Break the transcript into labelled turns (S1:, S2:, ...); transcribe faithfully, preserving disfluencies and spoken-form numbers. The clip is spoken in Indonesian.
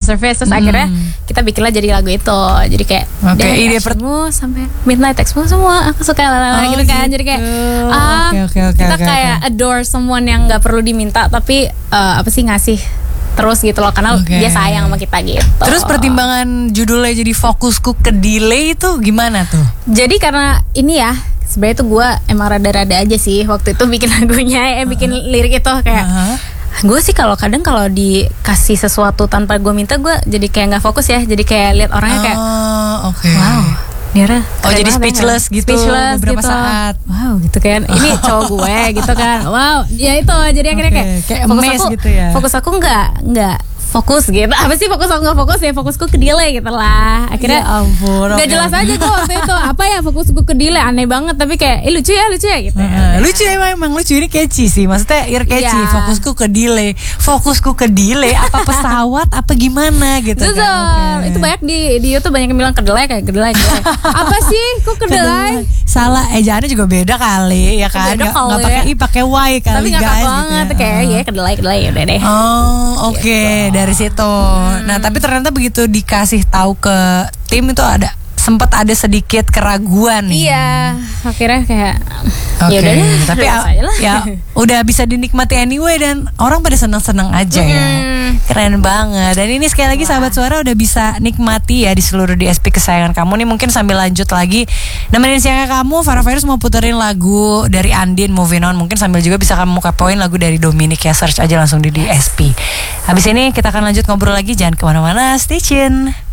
S1: Surface. Terus hmm. akhirnya kita bikinlah jadi lagu itu. Jadi kayak
S2: okay,
S1: dari
S2: ide
S1: Actionmu sampai Midnight Expo semua aku suka lalala oh, gitu kan. Jadi kayak ah
S2: okay, okay, okay,
S1: kita
S2: okay,
S1: kayak
S2: okay.
S1: adore someone yang nggak perlu diminta tapi uh, apa sih ngasih terus gitu loh, karena okay. dia sayang sama kita gitu.
S2: Terus pertimbangan judulnya jadi Fokusku ke Delay itu gimana tuh?
S1: Jadi karena ini ya, sebenarnya tuh gue emang rada-rada aja sih waktu itu bikin lagunya, eh bikin uh-huh. lirik itu kayak uh-huh. gue sih kalau kadang kalau dikasih sesuatu tanpa gue minta, gue jadi kayak nggak fokus ya, jadi kayak lihat orangnya kayak
S2: oh, okay.
S1: wow Nira,
S2: oh jadi speechless ya? Gitu speechless beberapa
S1: gitu.
S2: saat
S1: wow gitu kan, ini cowok gue gitu kan, wow ya itu jadi akhirnya
S2: okay.
S1: kayak,
S2: kayak
S1: fokus aku
S2: gitu ya?
S1: fokus aku nggak nggak fokus gitu, apa sih fokus aku nggak fokus ya, fokusku ke delay gitu lah akhirnya.
S2: Ya ampun,
S1: nggak
S2: okay.
S1: jelas aja gue waktu itu apa ya, fokusku ke delay aneh banget tapi kayak eh, lucu ya lucu ya gitu.
S2: Uh, lucu emang emang lucu, ini catchy sih, maksudnya ear catchy. Yeah. Fokusku ke delay, fokusku ke delay apa pesawat apa gimana gitu.
S1: Betul.
S2: Kan? Okay.
S1: Itu banyak di di YouTube banyak yang bilang kedelai kayak kedelai. kedelai. Apa sih? Kok kedelai?
S2: Salah, ejaannya juga beda kali ya kan. Nggak nggak pakai i pakai y kali.
S1: Tapi nggak
S2: guys,
S1: banget
S2: gitu ya.
S1: kayak ya kedelai kedelai udah deh.
S2: Oh oke okay. Gitu. Dari situ. Hmm. Nah tapi ternyata begitu dikasih tahu ke tim itu ada sempat ada sedikit keraguan nih.
S1: Iya, akhirnya kayak
S2: okay.
S1: ya udah deh,
S2: tapi ya, ya udah bisa dinikmati anyway dan orang pada seneng-seneng aja hmm. ya. Keren banget. Dan ini sekali lagi Wah. Sahabat Suara udah bisa nikmati ya di seluruh D S P kesayangan kamu nih. Mungkin sambil lanjut lagi nemenin siangnya kamu, Farah Virus mau puterin lagu dari Andin Moving On. Mungkin sambil juga bisa kamu kepoin lagu dari Dominic ya, search aja langsung di D S P. Habis ini kita akan lanjut ngobrol lagi, jangan kemana-mana, stay tune.